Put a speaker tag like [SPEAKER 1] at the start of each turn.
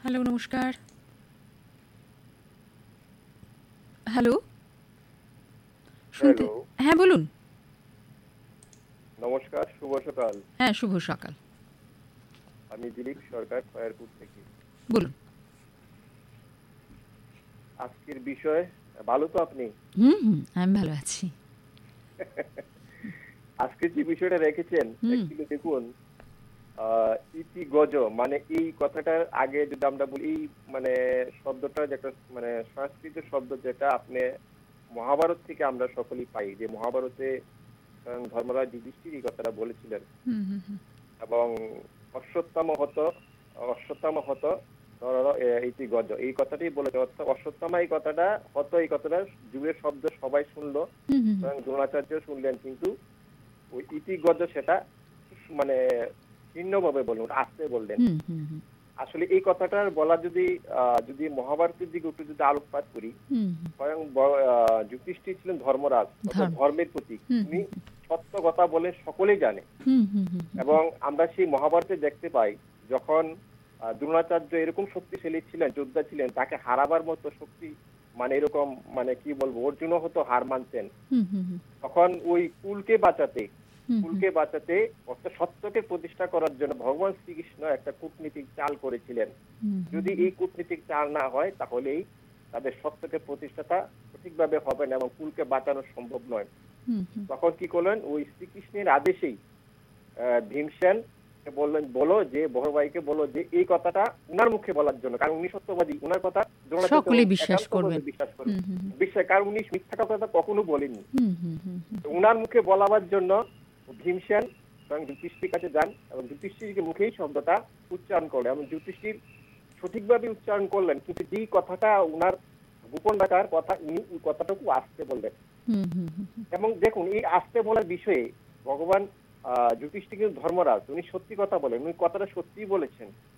[SPEAKER 1] Hello, নমস্কার। Hello, শুনতে?
[SPEAKER 2] Hello,
[SPEAKER 1] হ্যাঁ, বলুন।
[SPEAKER 2] নমস্কার, শুভ সকাল।
[SPEAKER 1] হ্যাঁ, শুভ সকাল।
[SPEAKER 2] আমি দিলীপ সরকার খয়েরপুর থেকে।
[SPEAKER 1] বলুন।
[SPEAKER 2] আজকের বিষয় ভালো তো আপনি?
[SPEAKER 1] আমি ভালো আছি।
[SPEAKER 2] আজকে যে বিষয়টা রেখেছেন অ্যাকচুয়ালি দেখুন, ইতি গজ মানে এই কথাটার আগে যদি আমরা বলি এই মানে শব্দটা যেটা মানে সংস্কৃত শব্দ যেটা আপনি মহাভারত থেকে আমরা সকলেই পাই, যে মহাভারতে স্বয়ং ধর্মরাজ যুধিষ্ঠির এই কথাটা বলেছিলেন এবং অশ্বত্থামা হত অশ্বত্থামা হত ইতি গজ এই কথাটাই বলেছে। অর্থাৎ অশ্বত্থামা এই কথাটা হত এই কথাটা যুগের শব্দ সবাই শুনলো, স্বয়ং দ্রোণাচার্য শুনলেন, কিন্তু ওই ইতি গজ সেটা মানে ভিন্নভাবে বললেন, আস্তে বললেন। আসলে এই কথাটার বলা যদি যদি মহাভারতের দিকে একটু যদি আলোকপাত করি, স্বয়ং যুধিষ্ঠির ছিলেন ধর্মরাজ, অর্থাৎ ধর্মের প্রতীক। তিনি সত্য কথা বলে সকলেই জানে এবং আমরা সেই মহাভারতে দেখতে পাই যখন দ্রোণাচার্য এরকম শক্তিশালী ছিলেন, যোদ্ধা ছিলেন, তাকে হারাবার মতো শক্তি মানে এরকম মানে কি বলবো অর্জুনও হতো হার মানতেন। তখন ওই কুলকে বাঁচাতে অর্থাৎ সত্যকে প্রতিষ্ঠা করার জন্য ভগবান শ্রীকৃষ্ণ একটা কূটনীতিক চাল করেছিলেন। যদি এই কূটনীতিক চাল না হয় তাহলেই তাদের সত্যকে প্রতিষ্ঠাটা সঠিকভাবে হবে না এবং কুলকে বাঁচানো সম্ভব নয়। তখন কি করলেন, ওই শ্রীকৃষ্ণের আদেশেই ভীমসেন বললেন, বলো যে বড় ভাইকে বলো যে এই কথাটা উনার মুখে বলার জন্য, কারণ উনি সত্যবাদী, উনার কথা
[SPEAKER 1] সকলে বিশ্বাস করবেন।
[SPEAKER 2] বিশ্বাস, কারণ উনি মিথ্যা কথা কখনো বলেননি। উনার মুখে বলাবার জন্য ভীমসেন স্বয়ং যুধিষ্ঠির কাছে যান এবং যুধিষ্ঠিরকে মুখেই শব্দটা উচ্চারণ করলেন এবং যুধিষ্ঠির সঠিকভাবে উচ্চারণ করলেন, কিন্তু যেই কথাটা উনার গোপন রাখার কথা উনি ওই কথাটুকু আস্তে বললেন। এবং দেখুন এই আস্তে বলার বিষয়ে ভগবান যুধিষ্ঠির কিন্তু ধর্মরাজ, উনি সত্যি কথা বলেন, উনি কথাটা সত্যিই বলেছেন।